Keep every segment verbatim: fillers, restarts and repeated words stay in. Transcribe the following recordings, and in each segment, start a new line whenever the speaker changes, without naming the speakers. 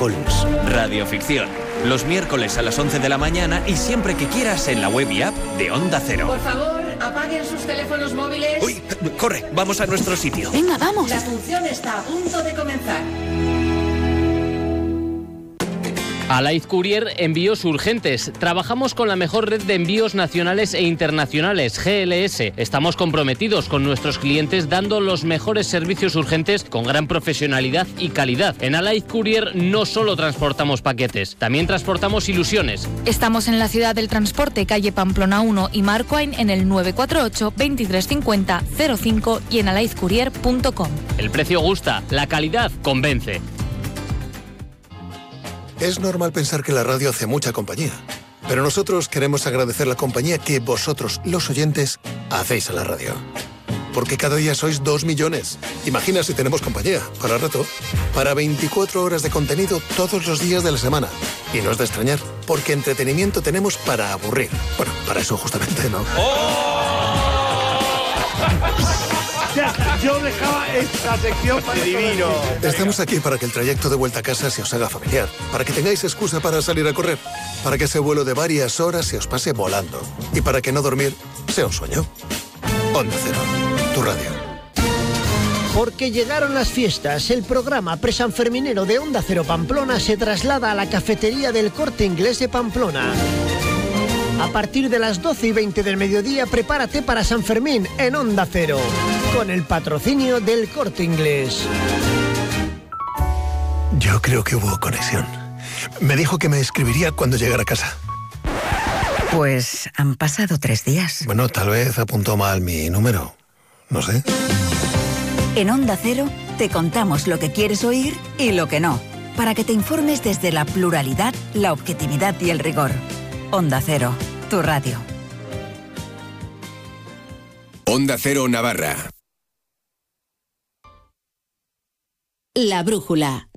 Holmes. Radioficción. Los miércoles a las once de la mañana y siempre que quieras en la web y app de Onda Cero.
Por favor, apaguen sus teléfonos móviles.
Uy, corre, vamos a nuestro sitio.
Venga, vamos.
La función está a punto de comenzar.
Alaiz Courier, envíos urgentes. Trabajamos con la mejor red de envíos nacionales e internacionales, G L S. Estamos comprometidos con nuestros clientes dando los mejores servicios urgentes con gran profesionalidad y calidad. En Alaiz Courier no solo transportamos paquetes, también transportamos ilusiones.
Estamos en la ciudad del transporte, calle Pamplona uno y Marcoain en el nueve cuatro ocho, veintitrés cincuenta, cero cinco y en alaiz courier punto com.
El precio gusta, la calidad convence.
Es normal pensar que la radio hace mucha compañía, pero nosotros queremos agradecer la compañía que vosotros, los oyentes, hacéis a la radio. Porque cada día sois dos millones. Imagina si tenemos compañía, para rato, para veinticuatro horas de contenido todos los días de la semana. Y no es de extrañar, porque entretenimiento tenemos para aburrir. Bueno, para eso justamente, ¿no?
¡Oh! Yo dejaba esta sección para divino.
Estamos aquí para que el trayecto de vuelta a casa se os haga familiar, para que tengáis excusa para salir a correr, para que ese vuelo de varias horas se os pase volando y para que no dormir sea un sueño. Onda Cero, tu radio.
Porque llegaron las fiestas, el programa presanferminero de Onda Cero Pamplona se traslada a la cafetería del Corte Inglés de Pamplona. A partir de las doce y veinte del mediodía, prepárate para San Fermín en Onda Cero, con el patrocinio del Corte Inglés.
Yo creo que hubo conexión. Me dijo que me escribiría cuando llegara a casa.
Pues han pasado tres días.
Bueno, tal vez apuntó mal mi número. No sé.
En Onda Cero te contamos lo que quieres oír y lo que no, para que te informes desde la pluralidad, la objetividad y el rigor. Onda Cero, tu radio.
Onda Cero Navarra.
La brújula.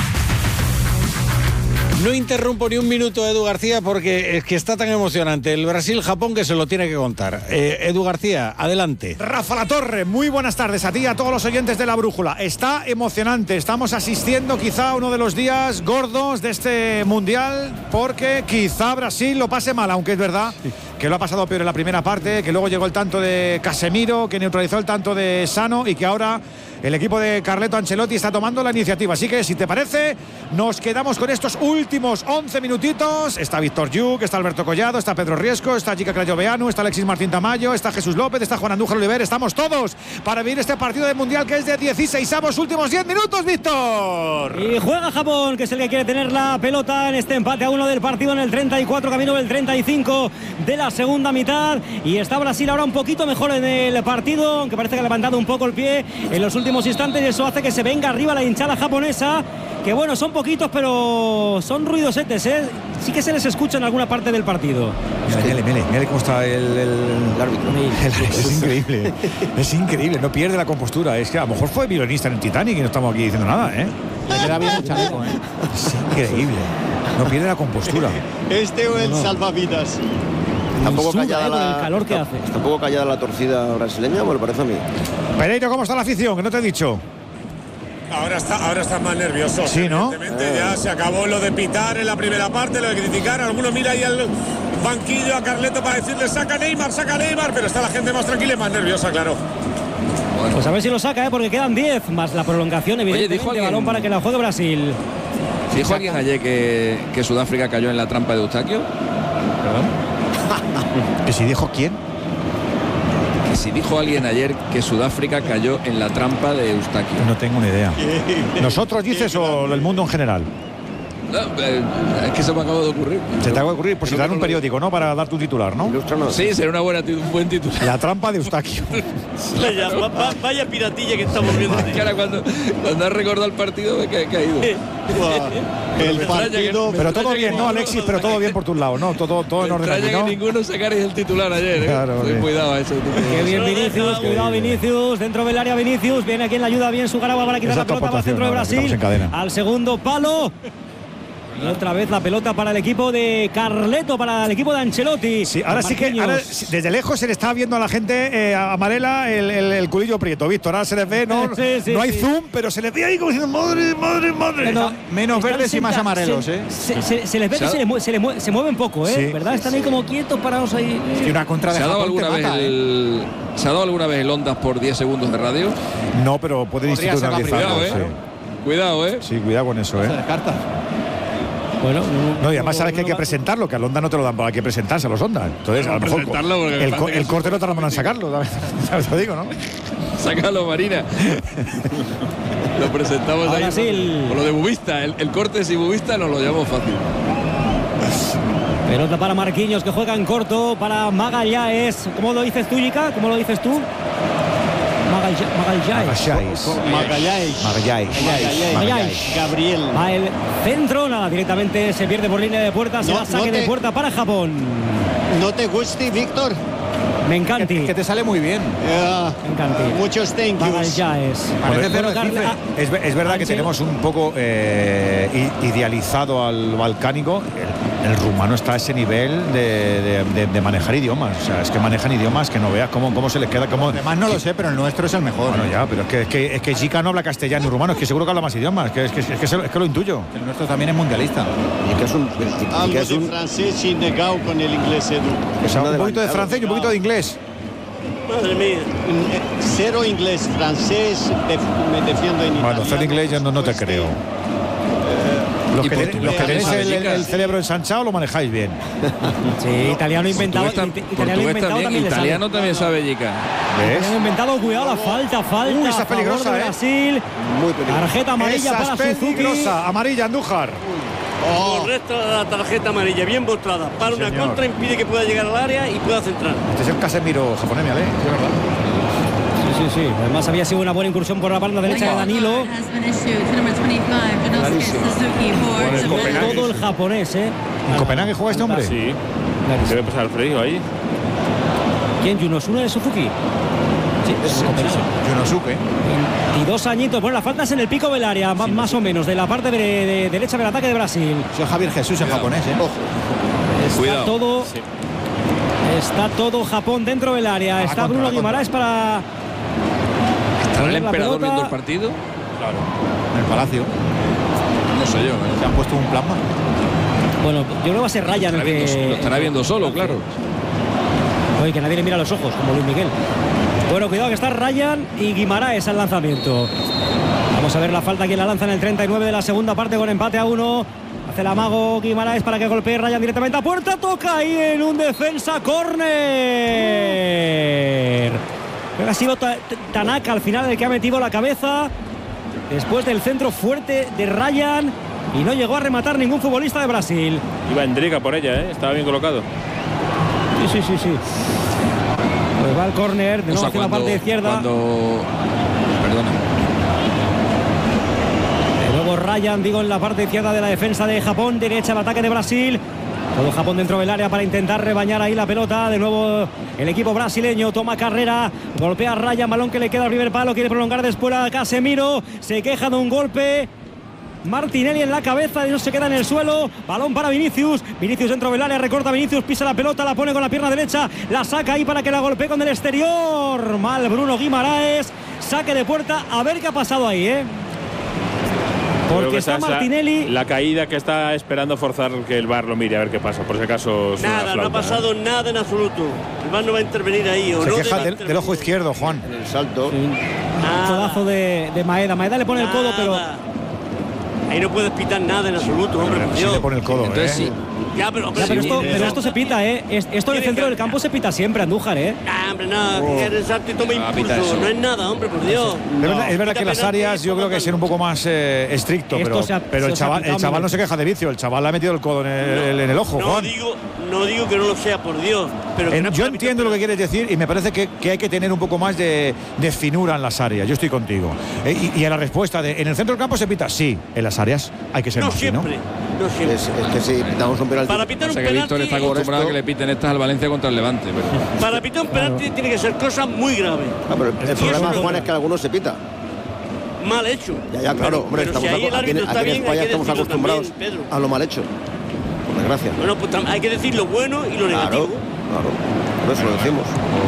No interrumpo ni un minuto a Edu García porque es que está tan emocionante el Brasil-Japón que se lo tiene que contar. Eh, Edu García, adelante.
Rafa Latorre, muy buenas tardes a ti y a todos los oyentes de La Brújula. Está emocionante, estamos asistiendo quizá a uno de los días gordos de este Mundial porque quizá Brasil lo pase mal, aunque es verdad que lo ha pasado peor en la primera parte, que luego llegó el tanto de Casemiro, que neutralizó el tanto de Sano y que ahora el equipo de Carleto Ancelotti está tomando la iniciativa. Así que, si te parece, nos quedamos con estos últimos once minutitos. Está Víctor Lluc, está Alberto Collado, está Pedro Riesco, está Jica Crayoveanu, está Alexis Martín Tamayo, está Jesús López, está Juan Andújar Oliver. Estamos todos para vivir este partido de Mundial que es de dieciseisavos últimos diez minutos, Víctor.
Y juega Japón, que es el que quiere tener la pelota en este empate a uno del partido en el treinta y cuatro, camino del treinta y cinco de la segunda mitad. Y está Brasil ahora un poquito mejor en el partido, aunque parece que ha levantado un poco el pie en los últimos instantes y eso hace que se venga arriba la hinchada japonesa, que bueno, son poquitos pero son ruidosetes, ¿eh? Sí que se les escucha en alguna parte del partido.
Mire, mire, mire cómo está el, el, el árbitro. El, es increíble, es increíble, no pierde la compostura. Es que a lo mejor fue violinista en el Titanic y no estamos aquí diciendo nada, ¿eh?
Le queda bien el chaleco, ¿eh?
Es increíble, no pierde la compostura.
Este o el no, no. salvavidas.
Tampoco callada, eh, la, el calor que hace.
Tampoco callada la torcida brasileña, me lo parece a mí.
Pereiro, ¿cómo está la afición? Que no te he dicho.
Ahora está, ahora está más nervioso.
Sí, ¿no?
Evidentemente ya se acabó lo de pitar en la primera parte, lo de criticar. Alguno mira ahí al banquillo a Carleto para decirle saca Neymar, saca Neymar, pero está la gente más tranquila y más nerviosa, claro.
Bueno. Pues a ver si lo saca, ¿eh? Porque quedan diez más la prolongación, evidentemente. Oye, dijo alguien, balón para que la juegue Brasil.
¿Dijo alguien ayer que, que Sudáfrica cayó en la trampa de Eustaquio?
¿Perdón? ¿Que si dijo quién?
Que si dijo alguien ayer que Sudáfrica cayó en la trampa de Eustaquio.
No tengo ni idea.
¿Nosotros dices o el mundo en general?
No, es que se me acaba de ocurrir.
Se te acaba de ocurrir, pues si te dan un periódico, ¿no? Para dar tu titular, ¿no?
Sí, será una buena, un buen titular.
La trampa de Eustaquio.
vaya, va, vaya piratilla que estamos viendo.
Ahora cuando, cuando has recordado el partido me he caído.
El partido. Pero todo bien, ¿no, Alexis? Pero todo bien por tus lados, ¿no? Todo, todo en orden.
Aquí, ¿no? Que ninguno sacaréis el titular ayer, ¿eh?
Claro,
sí. Cuidado a eso.
Qué bien Vinicius, cuidado Vinicius, dentro del área Vinicius, viene aquí en la ayuda bien Sugaragua para quitar la pelota para el centro de Brasil. Al segundo palo. Y otra vez la pelota para el equipo de Carleto, para el equipo de Ancelotti.
Sí, ahora sí que ahora, desde lejos se le está viendo a la gente eh, a Marela el, el, el culillo prieto, Víctor. Ahora se les ve, no,
sí, sí,
no hay
sí.
zoom, pero se les ve ahí como diciendo madre, madre, madre.
No, menos verdes y más amarelos,
se,
¿eh?
Se, se, se les ve que se, le mue, se, le mue, se mueven poco, ¿eh?
Sí,
¿Verdad? Están ahí como quietos, parados ahí.
Y una contra de
¿Se ha dado
Japón
alguna
te
vez
mata,
el,
¿eh?
¿Se ha dado alguna vez el Ondas por diez segundos de radio?
No, pero pueden
Podría ser la
institucionalizarlo.
Cuidado, ¿eh?
Sí.
Cuidado, ¿eh?
Sí, cuidado con eso, ¿eh?
Se descarta.
Bueno,
No, y además sabes que hay que presentarlo, que al Ondas no te lo dan, hay que presentarse a los Ondas. Entonces, a lo mejor
presentarlo porque
el,
me
co-
parece
el
que
corte no tardan en sacarlo, ¿sabes? Te lo digo, ¿no?
Sácalo, Marina. Lo presentamos
Ahora
ahí.
sí, el-
Con lo de Bubista. El, el corte sin Bubista nos lo llevamos fácil.
pelota para Marquinhos, que juega en corto, para Magallanes. ¿Cómo lo dices tú, Yika? ¿Cómo lo dices tú? Magallanes.
Magallanes.
Magallanes.
Magallanes.
Gabriel.
Va el centro, nada, directamente se pierde por línea de puerta, se
No,
va saque
no te-
de puerta para Japón.
¿No te gusta, Víctor?
Me encanta.
Que te sale muy bien.
Yeah.
Me encanta.
Muchos thank yous.
Magallanes.
Parece
Bueno,
cero de
Carle-
cifre.
Es, ve- es verdad que tenemos un poco eh, i- idealizado al balcánico. El, el rumano está a ese nivel de, de- de- de manejar idiomas. O sea, es que manejan idiomas que no veas cómo, cómo se les queda. Cómo,
Además no lo sé, pero el nuestro es el mejor.
Bueno,
¿eh?
ya, pero es que, es que, es que Chica no habla castellano y rumano. Es que seguro que habla más idiomas. Que es, que, es, que, es que lo intuyo.
El nuestro también es mundialista.
Y que es un, y que es un francés y negado con el inglés, Edu.
O sea, un poquito de francés y un poquito de inglés.
Madre mía. Cero inglés, francés, def- me defiendo en
Bueno,
italiano.
hacer inglés yo no, no te creo. Los
¿Y
que, ten-
portugués
los que tenéis
también
el,
sabe,
el-
chicas?
el cerebro ensanchado lo manejáis bien.
Sí, italiano inventado.
Portugués,
it-
tam-
italiano
portugués
inventado
también.
también le sale.
Italiano también sabe, Jica.
¿Ves?
Italiano inventado, cuidado la falta, falta.
Uy, esa
a favor
peligrosa,
de
¿eh?
Brasil.
Muy peligroso.
Tarjeta amarilla
Esa
para
es
Suzuki.
peligrosa. Amarilla, Andújar.
Correcto, la tarjeta amarilla, bien mostrada. Para una
Señor.
contra, impide que pueda llegar al área y pueda centrar.
Este es el Casemiro japonés, ¿vale? Sí, verdad.
Sí, sí, sí. Además había sido una buena incursión por la banda derecha de Danilo. Todo el japonés, ¿eh?
¿En Copenhague juega este hombre?
Sí. Debe pasar el frío ahí.
¿Quién? ¿Yunosuna de Suzuki? Sí, es Copenhague.
Yunosuke.
veintidós añitos. Bueno, la falta es en el pico del área, más, más o menos, de la parte de, de derecha del ataque de Brasil.
Soy Javier Jesús en japonés, ¿eh?
Está
Cuidado.
todo. Está todo Japón dentro del área.
Ah,
Está
contra,
Bruno
contra.
Guimaraes para.
¿Estará el
la
emperador
pelota.
viendo el partido?
Claro.
En el Palacio.
No sé yo. ¿eh?
Se han puesto un plasma.
Bueno, yo creo que va a ser Ryan el
Estará viendo-
que.
Lo estará viendo solo, claro.
Oye, que nadie le mira los ojos, como Luis Miguel. Bueno, cuidado que está Ryan y Guimaraes al lanzamiento. Vamos a ver la falta, quien la lanza en el treinta y nueve de la segunda parte con empate a uno. Hace el amago Guimaraes para que golpee Ryan directamente a puerta. Toca ahí en un defensa córner. Creo que ha sido Ta- Tanaka al final el que ha metido la cabeza después del centro fuerte de Ryan y no llegó a rematar ningún futbolista de Brasil.
Iba Endriga por ella, ¿eh? Estaba bien colocado.
Sí, sí, sí, sí. Pues va el córner, de
O
nuevo
sea,
hacia la
cuando-
parte izquierda.
Cuando... Perdona.
De nuevo Ryan, digo, en la parte izquierda de la defensa de Japón, derecha el ataque de Brasil. Todo Japón dentro del área para intentar rebañar ahí la pelota. De nuevo el equipo brasileño toma carrera, golpea a Ryan, balón que le queda al primer palo, quiere prolongar después a Casemiro, se queja de un golpe. Martinelli en la cabeza, no se queda en el suelo. Balón para Vinicius. Vinicius dentro del área, recorta Vinicius, pisa la pelota, la pone con la pierna derecha, la saca ahí para que la golpee con el exterior. Mal Bruno Guimaraes. Saque de puerta, a ver qué ha pasado ahí, ¿eh?
Creo
Porque
que
está
esa es la-
Martinelli.
La, caída que está esperando forzar que el V A R lo mire a ver qué pasa. Por si acaso. suena
Nada, no ha
flauta, ¿eh?
pasado nada en absoluto. El V A R no va a intervenir ahí. O
Se
no
queja
debe
del, del ojo izquierdo, Juan.
El salto.
Un codazo de, de Maeda. Maeda le pone el codo, pero.
Ahí no puedes pitar nada en absoluto, hombre. por
Sí
Dios.
le pone el codo,
Entonces
¿eh?
sí.
Ya, pero,
Ya, pero, esto,
sí,
pero esto se pita, ¿eh? Es- Esto en el centro del campo se pita siempre, Andújar, ¿eh?
Ah, hombre, nada, que el salto y toma
Ah, pita
impulso.
eso.
No es nada, hombre, por Dios.
Es verdad, es verdad
Pita
que las
penalti,
áreas yo creo que ser un poco más eh, estricto,
Esto
pero,
se ha-
pero el
se os ha
chaval, el
picado
chaval no
mucho.
se queja de vicio, el chaval le ha metido el codo en el, en el ojo,
No
Juan.
digo, no digo que no lo sea, por Dios. Pero que
En-
no es
yo
para
entiendo lo que quieres decir y me parece que, que hay que tener un poco más de, de finura en las áreas. Yo estoy contigo. Eh, y, y a la respuesta de ¿en el centro del campo se pita? Sí, en las áreas hay que ser
No
más fino.
siempre, no siempre.
Es, es que si pitamos un penalti.
Para pitar
O
un
sea que Víctor
penalti,
está acostumbrado a que le piten estas al Valencia contra el Levante. Pero...
para pitar un penalti tiene que ser cosa muy grave.
Ah, pero el, el
Y
problema,
eso no-
Juan, es que algunos se pita.
mal hecho.
Ya, ya, claro,
pero,
hombre,
pero
estamos
si ahí el
aquí,
árbitro está
aquí en
bien,
España
hay que
estamos
decirlo
acostumbrados
también, Pedro.
a lo mal hecho, por desgracia.
Bueno, pues hay que decir lo bueno y lo
claro,
negativo.
Claro, por eso lo decimos.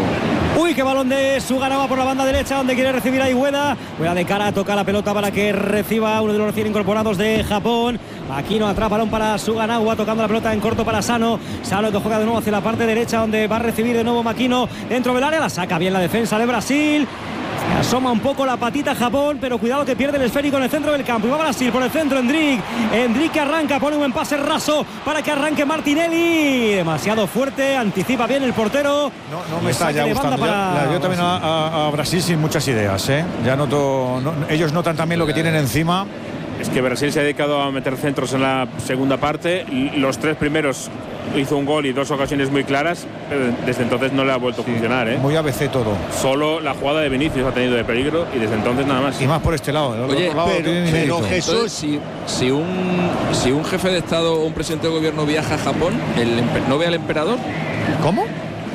Uy, qué balón de Suganova por la banda derecha, donde quiere recibir a Iweda. Juega de cara, toca la pelota para que reciba uno de los recién incorporados de Japón. Aquino atrás, balón para Suganova, tocando la pelota en corto para Sano. Sano que juega de nuevo hacia la parte derecha, donde va a recibir de nuevo Makino dentro del área. La saca bien la defensa de Brasil. Se asoma un poco la patita Japón, pero cuidado que pierde el esférico en el centro del campo. Y va Brasil por el centro, Endrick. Endrick que arranca, pone un buen pase raso para que arranque Martinelli. Demasiado fuerte, anticipa bien el portero.
No, no me está ya gustando. Para... Ya, yo también a, a, a Brasil sin muchas ideas, ¿eh? Ya noto, no, ellos notan también lo que tienen encima.
Es que Brasil se ha dedicado a meter centros en la segunda parte. Los tres primeros hizo un gol y dos ocasiones muy claras. Pero desde entonces no le ha vuelto sí, a funcionar, ¿eh?
Muy A B C todo.
Solo la jugada de Vinicius ha tenido de peligro y desde entonces nada más.
Y más por este lado. El
Oye,
otro lado
pero, pero Jesús, entonces, si, si, un, si un jefe de Estado o un presidente de gobierno viaja a Japón, el, ¿no ve al emperador?
¿Cómo?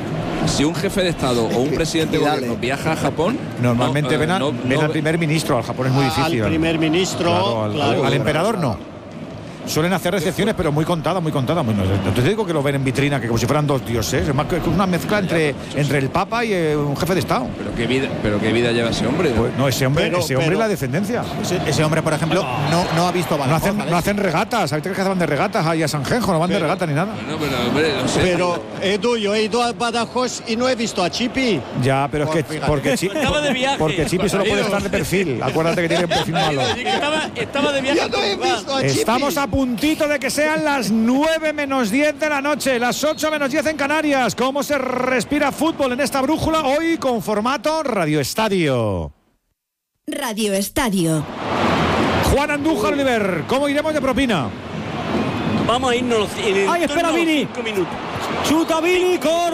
Si un jefe de Estado o un presidente de gobierno viaja a Japón,
normalmente
no,
ven, a,
no,
ven
no,
al primer ministro. Al Japón es muy difícil.
Al primer ministro,
claro, al,
claro,
al, al emperador no. Suelen hacer recepciones, pero muy contadas, muy contadas. Muy, no, no te digo que lo ven en vitrina, que como si fueran dos dioses. Es más que una mezcla entre, entre el Papa y eh, un jefe de Estado.
Pero qué vida, pero qué vida lleva ese hombre.
Pues, no, ese hombre,
pero,
ese hombre
pero,
es la descendencia.
Ese, ese hombre, por ejemplo, no, no ha visto
no hacen, no hacen regatas. Hay que van de regatas ahí a Sanjenjo, no van pero, de regatas ni nada.
Bueno, pero, hombre, no sé.
Pero, Edu, yo he ido a Badajoz y no he visto a Chipi.
Ya, pero es que porque, chi, porque Chipi solo puede estar de perfil. Acuérdate que tiene un perfil malo.
Estaba, estaba de viaje.
Yo no he visto a Chipi.
Estamos a puntito de que sean las nueve menos diez de la noche, las ocho menos diez en Canarias. ¿Cómo se respira fútbol en esta brújula? Hoy con formato Radio Estadio.
Radio Estadio.
Juan Andújar, Oliver, ¿cómo iremos de propina?
Vamos a irnos en
¡ay, espera, Vini! Chuta Vini,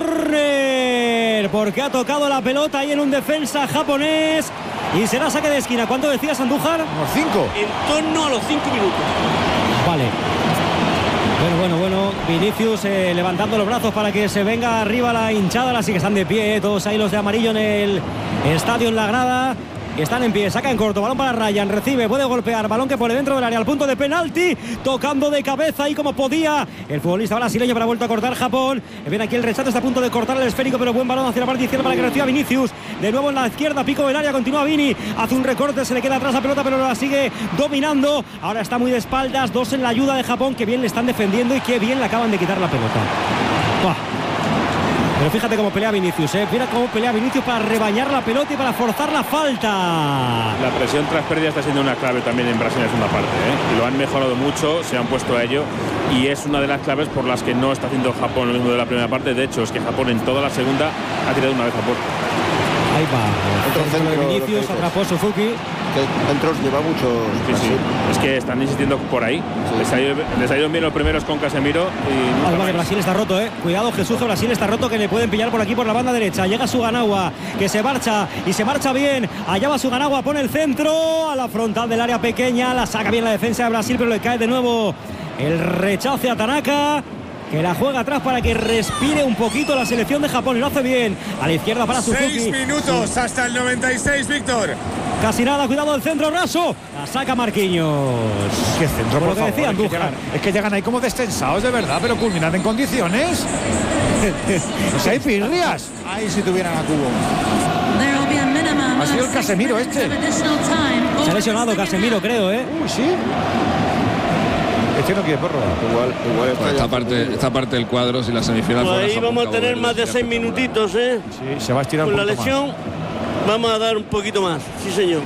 córner, porque ha tocado la pelota ahí en un defensa japonés y será saque de esquina. ¿Cuánto decías, Andújar?
Unos cinco.
En torno a los cinco minutos.
Vale. Bueno, bueno, bueno, Vinicius eh, levantando los brazos para que se venga arriba la hinchada, así que están de pie, eh, todos ahí los de amarillo en el estadio, en la grada. Están en pie, saca en corto, balón para Ryan, recibe, puede golpear, balón que pone dentro del área, al punto de penalti, tocando de cabeza ahí como podía el futbolista brasileño, pero ha vuelto a cortar Japón. Viene aquí el rechazo, está a punto de cortar el esférico, pero buen balón hacia la parte izquierda para que reciba Vinicius. De nuevo en la izquierda, pico del área, continúa Vini, hace un recorte, se le queda atrás la pelota, pero la sigue dominando. Ahora está muy de espaldas, dos en la ayuda de Japón, que bien le están defendiendo y que bien le acaban de quitar la pelota. ¡Buah! Pero fíjate cómo pelea Vinicius, ¿eh? Mira cómo pelea Vinicius para rebañar la pelota y para forzar la falta.
La presión tras pérdida está siendo una clave también en Brasil en la segunda parte, ¿eh? Lo han mejorado mucho, se han puesto a ello y es una de las claves por las que no está haciendo Japón lo mismo de la primera parte. De hecho, es que Japón en toda la segunda ha tirado una vez a puerta.
Ahí va. Otro centro de Vinicius, atrapó Suzuki.
Que centros lleva mucho.
Sí, sí. Es que están insistiendo por ahí. Sí. Les, ha ido, les ha ido bien los primeros con Casemiro. Y
ah, vale, Brasil está roto, eh. Cuidado, Jesús, que Brasil está roto, que le pueden pillar por aquí por la banda derecha. Llega Suganova, que se marcha y se marcha bien. Allá va Suganova, pone el centro a la frontal del área pequeña. La saca bien la defensa de Brasil, pero le cae de nuevo el rechace a Tanaka, que la juega atrás para que respire un poquito la selección de Japón y lo hace bien. A la izquierda para Suzuki.
Seis minutos sí. Hasta el noventa y seis, Víctor.
Casi nada, cuidado del centro raso. La saca Marquinhos.
Qué centro, por, por favor.
Decía,
es, que llegan, es que llegan ahí como descensados de verdad, pero culminan en condiciones. No sé, hay pirrias.
Ahí si tuvieran a Cubo.
Ha sido el Casemiro este.
Se ha lesionado Casemiro, creo, ¿eh?
Uy, sí. Este no quiere porro.
Igual, igual
pues esta parte, esta parte del cuadro, si la semifinal
pues ahí vamos a tener más de seis minutitos, ¿eh?
Sí, se va a estirar
con
un
la
poco
lesión.
Más.
Vamos a dar un poquito más, sí señor.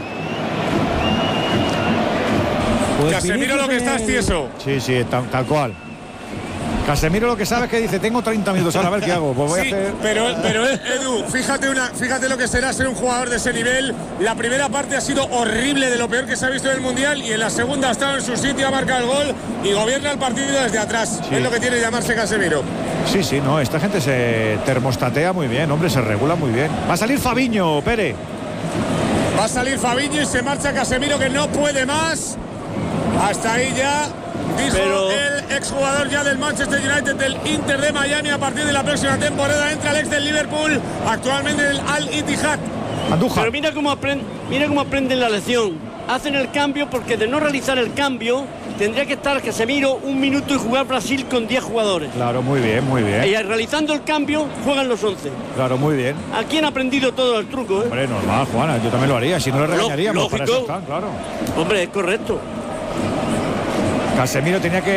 Pues Casemiro lo que está es tieso.
Sí, sí, tal, tal cual. Casemiro lo que sabe es que dice, tengo treinta minutos, ahora a ver qué hago. Pues voy
sí,
a hacer...
pero, pero Edu, fíjate, una, fíjate lo que será ser un jugador de ese nivel. La primera parte ha sido horrible, de lo peor que se ha visto en el Mundial, y en la segunda ha estado en su sitio, ha marcado el gol y gobierna el partido desde atrás. Sí. Es lo que tiene que llamarse Casemiro.
Sí, sí, no, esta gente se termostatea muy bien, hombre, se regula muy bien. Va a salir Fabiño, Pere.
Va a salir Fabiño y se marcha Casemiro, que no puede más. Hasta ahí ya. Dijo Pero... el exjugador ya del Manchester United, del Inter de Miami. A partir de la próxima temporada entra el ex del Liverpool, actualmente en el Al Ittihad.
Andújar. Pero mira cómo, aprend, mira cómo aprenden la lección. hacen el cambio porque de no realizar el cambio tendría que estar Casemiro un minuto y jugar Brasil con diez jugadores.
Claro, muy bien, muy bien.
Y realizando el cambio juegan los once.
Claro, muy bien.
Aquí han aprendido todo el truco, ¿eh?
Hombre, normal, Juana, yo también lo haría, si no le regañaríamos.
Lógico.
Para eso están, claro.
Hombre, es correcto.
Casemiro tenía que